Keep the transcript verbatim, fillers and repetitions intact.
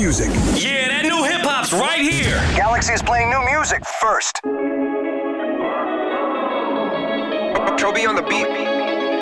music. Yeah, that new hip hop's right here. Galaxy is playing new music first. Tro B on the beat.